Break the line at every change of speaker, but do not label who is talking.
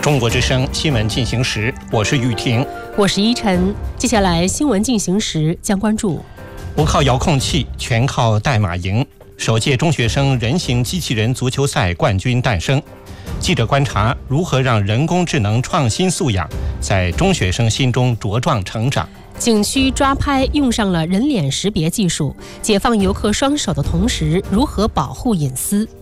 中国之声新闻进行时，我是玉婷，
我是依晨。接下来新闻进行时将关注：
不靠遥控器，全靠代码赢。首届中学生人形机器人足球赛冠军诞生。记者观察如何让人工智能创新素养在中学生心中茁壮成长。
景区抓拍用上了人脸识别技术，解放游客双手的同时，如何保护隐私？